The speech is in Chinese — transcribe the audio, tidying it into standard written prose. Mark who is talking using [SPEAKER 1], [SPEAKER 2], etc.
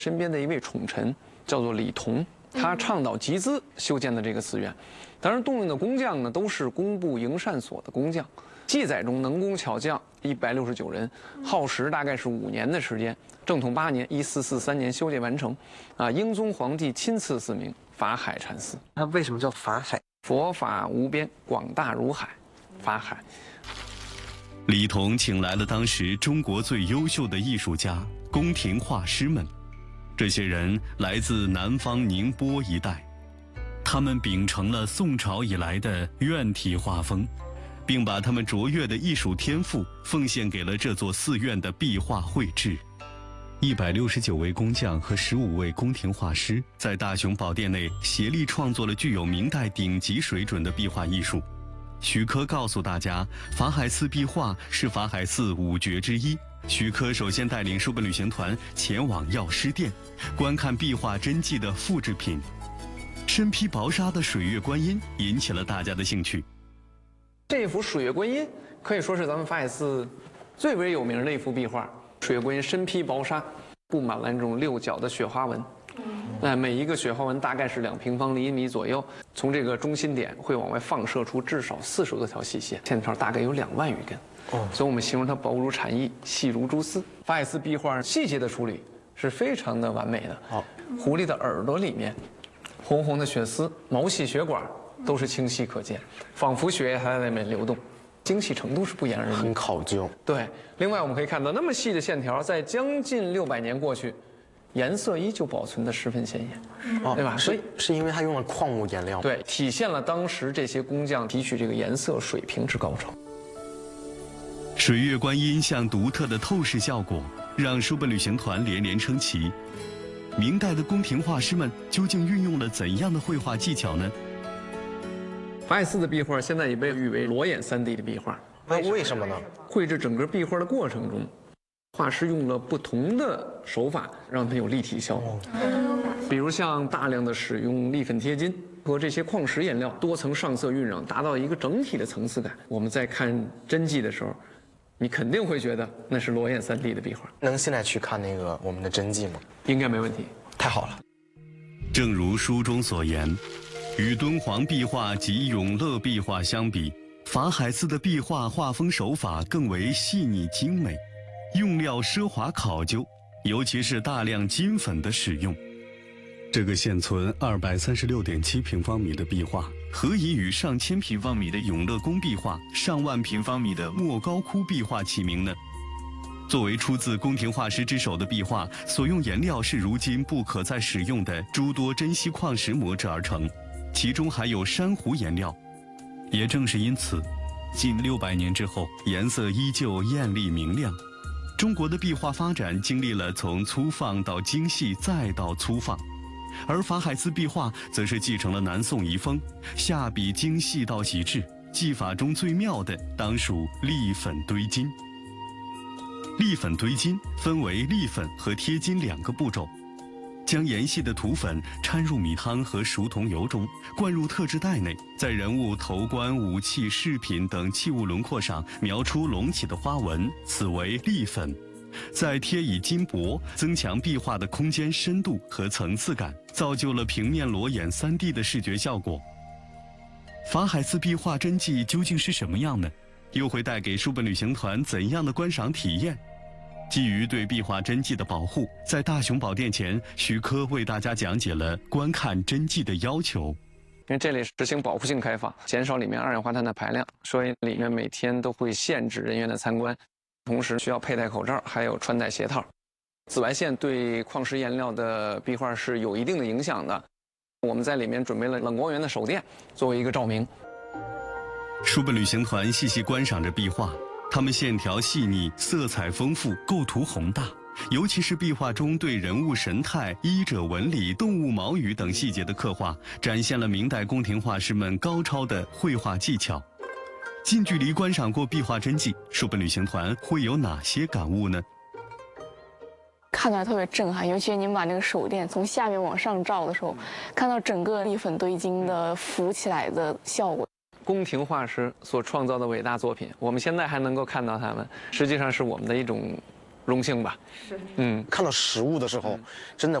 [SPEAKER 1] 身边的一位宠臣叫做李同，他倡导集资修建的这个寺院。当然，动用的工匠呢都是工部营缮所的工匠。记载中能工巧匠169人，耗时大概是5年的时间。正统8年（1443年）修建完成。英宗皇帝亲赐寺名法海禅寺。
[SPEAKER 2] 那为什么叫法海？
[SPEAKER 1] 佛法无边，广大如海，法海。
[SPEAKER 3] 李同请来了当时中国最优秀的艺术家、宫廷画师们，这些人来自南方宁波一带，他们秉承了宋朝以来的院体画风，并把他们卓越的艺术天赋奉献给了这座寺院的壁画绘制。169位工匠和15位宫廷画师在大雄宝殿内协力创作了具有明代顶级水准的壁画艺术。徐科告诉大家，法海寺壁画是法海寺5绝之一。徐科首先带领书本旅行团前往药师殿，观看壁画真迹的复制品。身披薄纱的水月观音引起了大家的兴趣。
[SPEAKER 1] 这幅水月观音可以说是咱们法海寺最为有名的一幅壁画。水月观音身披薄纱，布满了这种6角的雪花纹。每一个雪花纹大概是2平方厘米左右，从这个中心点会往外放射出至少40多条细线，线条大概有2万余根。所以我们形容它薄如蝉翼，细如蛛丝。法海寺壁画细节的处理是非常的完美的。狐狸的耳朵里面，红红的血丝、毛细血管都是清晰可见，仿佛血液还在那边流动。精细程度是不言而喻，
[SPEAKER 2] 很考究。
[SPEAKER 1] 对，另外我们可以看到，那么细的线条，在将近600年过去，颜色依旧保存得十分鲜艳，对吧？
[SPEAKER 2] 是因为它用了矿物颜料。
[SPEAKER 1] 对，体现了当时这些工匠提取这个颜色水平之高超。
[SPEAKER 3] 水月观音像独特的透视效果，让书本旅行团连连称奇。明代的宫廷画师们究竟运用了怎样的绘画技巧呢？
[SPEAKER 1] 法海寺的壁画现在也被誉为裸眼3D 的壁画。
[SPEAKER 2] 为什么呢？
[SPEAKER 1] 绘制整个壁画的过程中，画师用了不同的手法，让它有立体效果。比如像大量的使用立粉贴金和这些矿石颜料，多层上色晕染，达到一个整体的层次感。我们在看真迹的时候，你肯定会觉得那是裸眼3D 的壁画。
[SPEAKER 2] 能现在去看那个我们的真迹吗？
[SPEAKER 1] 应该没问题。
[SPEAKER 2] 太好了。
[SPEAKER 3] 正如书中所言，与敦煌壁画及永乐壁画相比，法海寺的壁画画风手法更为细腻精美，用料奢华考究，尤其是大量金粉的使用。这个现存236.7平方米的壁画，何以与上千平方米的永乐宫壁画、上万平方米的莫高窟壁画齐名呢？作为出自宫廷画师之手的壁画，所用颜料是如今不可再使用的诸多珍稀矿石磨制而成，其中还有珊瑚颜料。也正是因此，近600年之后，颜色依旧艳丽明亮。中国的壁画发展经历了从粗放到精细再到粗放，而法海寺壁画则是继承了南宋遗风，下笔精细到极致，技法中最妙的当属立粉堆金。立粉堆金分为立粉和贴金2个步骤，将盐细的土粉掺入米汤和熟桐油中，灌入特制袋内，在人物头冠、武器、饰品等器物轮廓上描出隆起的花纹，此为立粉。再贴以金箔，增强壁画的空间深度和层次感，造就了平面裸眼3D 的视觉效果。法海寺壁画真迹究竟是什么样呢？又会带给书本旅行团怎样的观赏体验？基于对壁画真迹的保护，在大雄宝殿前，徐科为大家讲解了观看真迹的要求。
[SPEAKER 1] 因为这里实行保护性开放，减少里面二氧化碳的排量，所以里面每天都会限制人员的参观，同时需要佩戴口罩，还有穿戴鞋套。紫外线对矿石颜料的壁画是有一定的影响的。我们在里面准备了冷光源的手电作为一个照明。
[SPEAKER 3] 书本旅行团细细观赏着壁画，它们线条细腻，色彩丰富，构图宏大。尤其是壁画中对人物神态、衣着纹理、动物毛羽等细节的刻画，展现了明代宫廷画师们高超的绘画技巧。近距离观赏过壁画真迹，书本旅行团会有哪些感悟呢？
[SPEAKER 4] 看起来特别震撼，尤其是你们把那个手电从下面往上照的时候，看到整个立粉堆金的浮起来的效果。
[SPEAKER 1] 宫廷画师所创造的伟大作品，我们现在还能够看到它们，实际上是我们的一种荣幸吧。
[SPEAKER 4] 是，
[SPEAKER 2] 看到实物的时候，真的